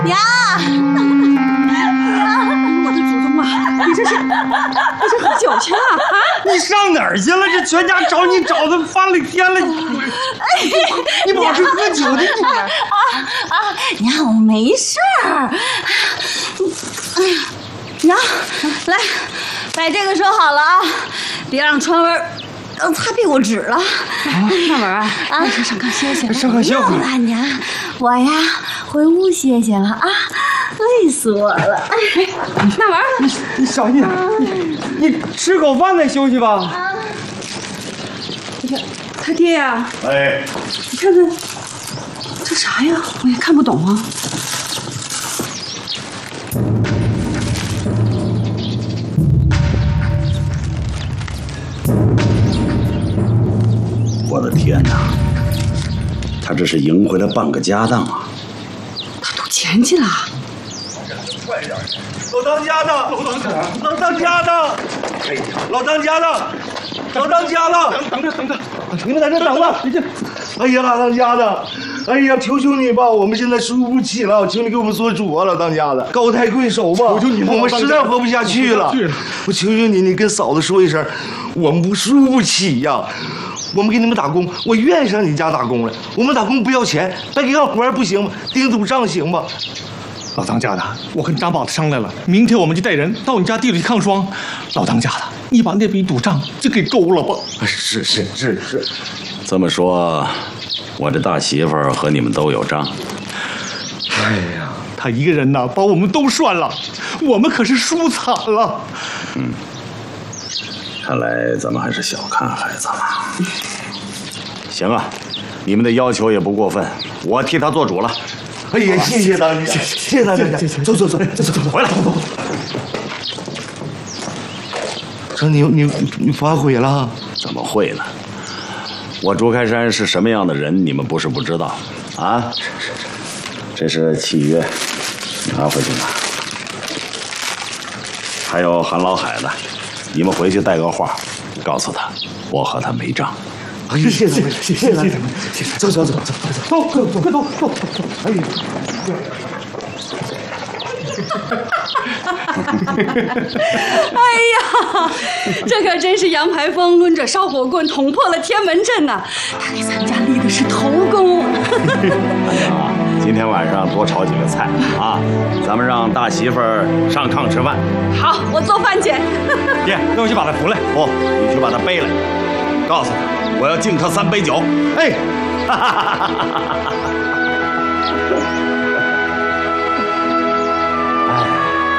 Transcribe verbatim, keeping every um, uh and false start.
娘， 我的祖宗啊！你这是，你这喝酒去了啊？ 你上哪儿去了？这全家找你找的翻了天了！你你跑去喝酒的你？ 啊啊！娘，我没事儿。哎呀，娘，来，把这个收好了啊，别让川文擦屁股纸了。 川文啊，啊，上炕歇歇。 上炕歇会儿。娘，我呀回屋歇歇了啊，累死我了。哎， 那玩意儿， 你你小心点，你你吃口饭再休息吧。 啊， 这他爹呀， 哎， 你看看这啥呀？我也看不懂啊。 我的天哪！他这是赢回来半个家当啊！ 他赌钱去了。 快点！老当家的，老当家的，老当家的，老当家的，等着等着，你们在这等吧。你这，哎呀，老当家的，哎呀，求求你吧，我们现在输不起了，求你给我们做主啊，老当家的，高抬贵手吧， 求求你了， 我们实在活不下去了。我求求你，你跟嫂子说一声，我们不输不起呀。我们给你们打工，我愿意上你家打工了。我们打工不要钱，白给干活不行吗？盯赌账行吗？ 老当家的，我跟张宝子商量了，明天我们就带人到你家地里抗霜。老当家的，你把那笔赌账就给勾了吧。 是是是是，这么说，我这大媳妇儿和你们都有账。 哎呀，他一个人呐，把我们都涮了，我们可是输惨了。 嗯。看来咱们还是小看孩子了。行啊，你们的要求也不过分，我替他做主了。 哎呀，谢谢当家，谢谢当家，走走走走走走， 回来。 这你你你反悔了？ 怎么会呢？我朱开山是什么样的人，你们不是不知道啊？是是是，这是契约，拿回去吧。还有韩老海的。你们回去带个话，告诉他，我和他没账。 哎呀，谢谢谢谢谢谢谢谢，走走走走走走走，快走走走。哎呀， 哎呀，这可真是杨排风抡着烧火棍捅破了天门阵呐！他给咱家立的是头功。 今天晚上多炒几个菜啊！咱们让大媳妇儿上炕吃饭。 好，我做饭去。 爹，那我去把他扶来。 不，你去把他背来，告诉他我要敬他三杯酒。 哎， 哈哈哈哈哈哈！